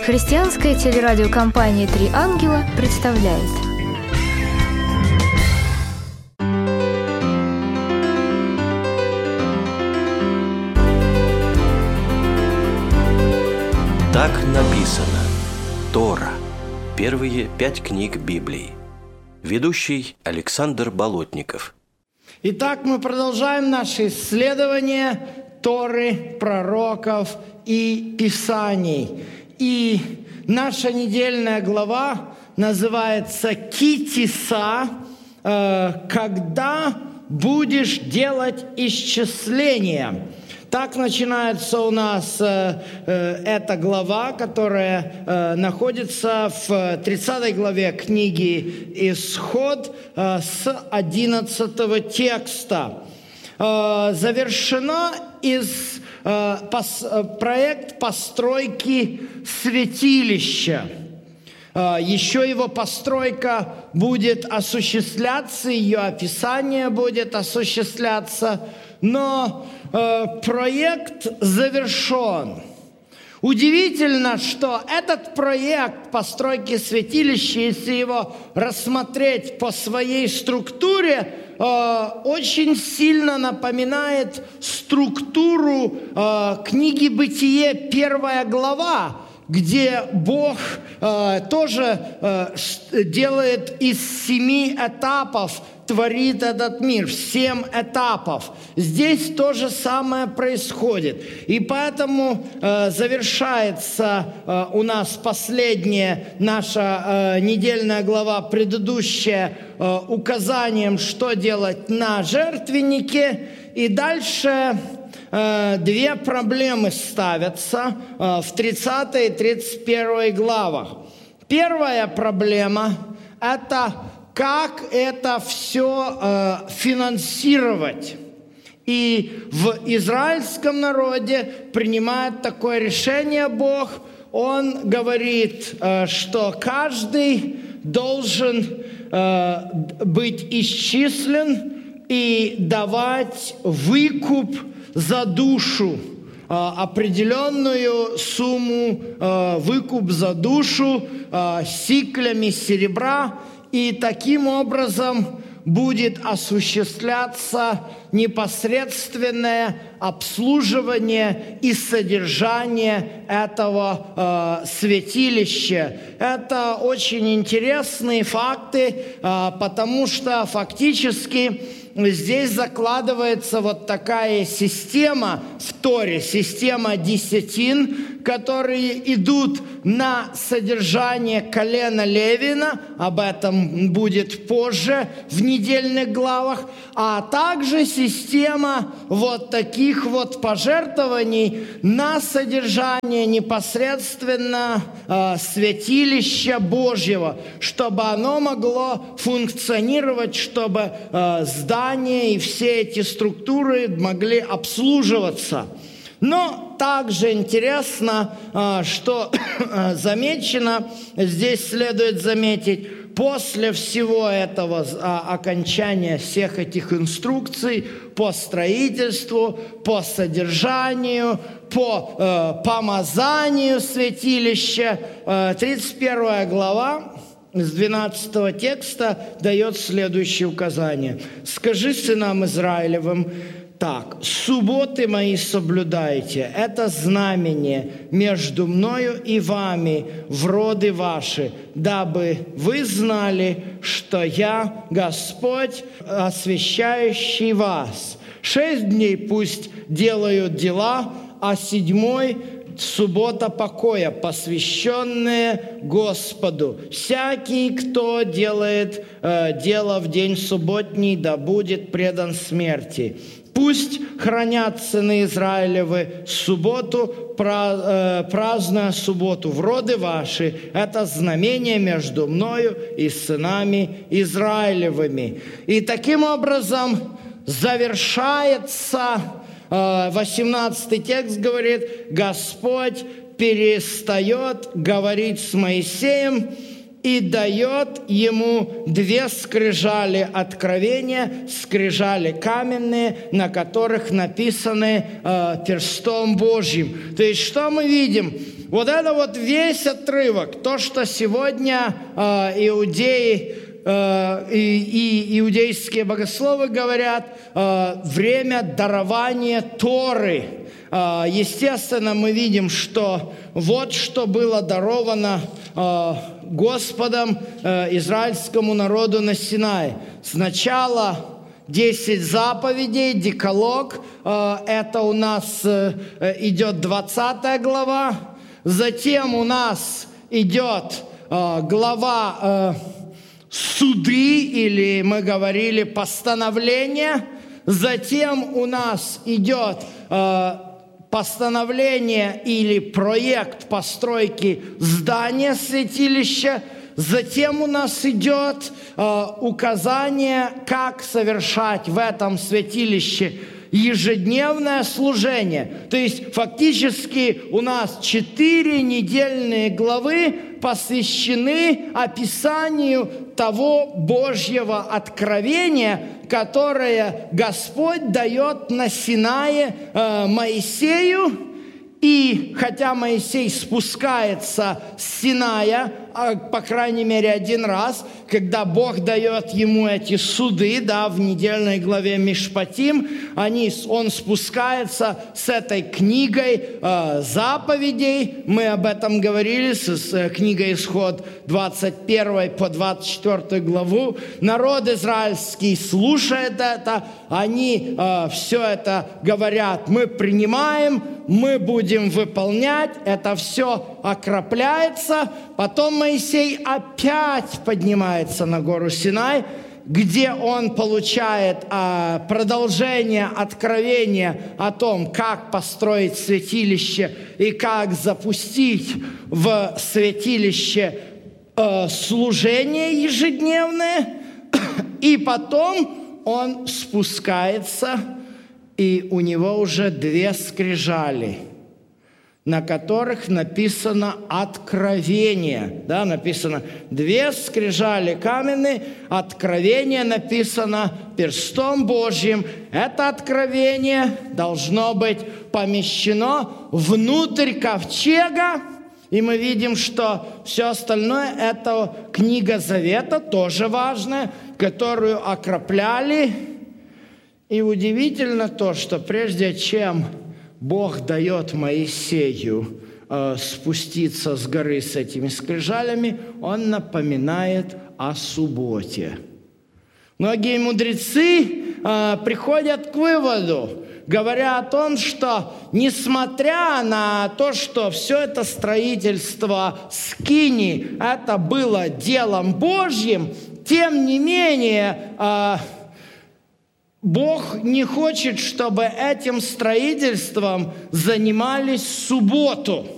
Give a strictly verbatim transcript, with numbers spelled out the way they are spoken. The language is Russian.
Христианская телерадиокомпания «Три ангела» представляет. Так написано. Тора. Первые пять книг Библии. Ведущий Александр Болотников. Итак, мы продолжаем наше исследование Торы, пророков и Писаний. И наша недельная глава называется «Ки-тиса», «Когда будешь делать исчисление». Так начинается у нас э, э, эта глава, которая э, находится в тридцатой главе книги «Исход» э, с одиннадцатого текста. Э, завершена из э, пос, э, проект постройки святилища. Э, еще его постройка будет осуществляться, ее описание будет осуществляться, но проект завершен. Удивительно, что этот проект постройки святилища, если его рассмотреть по своей структуре, очень сильно напоминает структуру книги «Бытие», первая глава, где Бог тоже делает из семи этапов, творит этот мир, в семь этапов. Здесь то же самое происходит. И поэтому э, завершается э, у нас последняя наша э, недельная глава, предыдущая, э, указанием, что делать на жертвеннике. И дальше э, две проблемы ставятся э, в тридцатой и тридцать первой главах. Первая проблема – это как это все э, финансировать. И в израильском народе принимает такое решение Бог. Он говорит, э, что каждый должен э, быть исчислен и давать выкуп за душу, э, определенную сумму, э, выкуп за душу э, сиклями серебра. И таким образом будет осуществляться непосредственное обслуживание и содержание этого э, святилища. Это очень интересные факты, э, потому что фактически здесь закладывается вот такая система в Торе, система десятин, которые идут на содержание колена Левина, об этом будет позже в недельных главах, а также система вот таких вот пожертвований на содержание непосредственно э, святилища Божьего, чтобы оно могло функционировать, чтобы э, здания и все эти структуры могли обслуживаться. Но также интересно, что замечено, здесь следует заметить, после всего этого окончания всех этих инструкций по строительству, по содержанию, по помазанию святилища, тридцать первая глава с двенадцатого текста дает следующее указание. «Скажи сынам Израилевым так: субботы мои соблюдайте, это знамение между мною и вами в роды ваши, дабы вы знали, что я Господь, освящающий вас. Шесть дней пусть делают дела, а седьмой – суббота покоя, посвященная Господу. Всякий, кто делает э, дело в день субботний, да будет предан смерти. Пусть хранят сыны Израилевы субботу, празднуя субботу в роды ваши. Это знамение между мною и сынами Израилевыми». И таким образом завершается, восемнадцатый текст говорит, Господь перестает говорить с Моисеем и дает ему две скрижали откровения, скрижали каменные, на которых написаны э, перстом Божьим. То есть, что мы видим? Вот это вот весь отрывок, то, что сегодня э, иудеи э, и, и иудейские богословы говорят, э, время дарования Торы. Э, естественно, мы видим, что вот что было даровано э, Господом э, израильскому народу на Синае. Сначала десять заповедей, декалог, э, это у нас э, идет двадцатая глава. Затем у нас идет э, глава э, суды, или мы говорили постановления. Затем у нас идет э, постановление или проект постройки здания святилища. Затем у нас идет э, указание, как совершать в этом святилище ежедневное служение. То есть фактически у нас четыре недельные главы посвящены описанию того Божьего откровения, которое Господь дает на Синае э, Моисею. И хотя Моисей спускается с Синая, по крайней мере, один раз, когда Бог дает ему эти суды, да, в недельной главе Мишпатим, они, он спускается с этой книгой э, заповедей. Мы об этом говорили с, с книгой Исход двадцать первой по двадцать четвёртую главу. Народ израильский слушает это, они э, все это говорят, мы принимаем, мы будем выполнять, это все окропляется. Потом Моисей опять поднимается на гору Синай, где он получает а, продолжение откровения о том, как построить святилище и как запустить в святилище а, служение ежедневное. И потом он спускается, и у него уже две скрижали, на которых написано откровение. Да, написано две скрижали каменные, откровение написано перстом Божьим. Это откровение должно быть помещено внутрь ковчега. И мы видим, что все остальное – это книга Завета, тоже важная, которую окропляли. И удивительно то, что прежде чем Бог дает Моисею э, спуститься с горы с этими скрижалями, Он напоминает о субботе. Многие мудрецы э, приходят к выводу, говоря о том, что несмотря на то, что все это строительство скинии, это было делом Божьим, тем не менее э, Бог не хочет, чтобы этим строительством занимались в субботу.